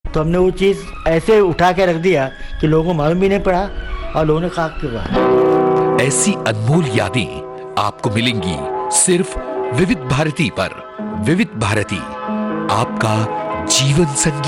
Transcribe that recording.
तो हमने वो चीज़ ऐसे उठा के रख दिया कि लोगों को मालूम भी नहीं पड़ा और लोगों ने कहा क्यों। ऐसी अनमोल यादें आपको मिलेंगी सिर्फ विविध भारती पर। विविध भारती, आपका जीवन संगीत।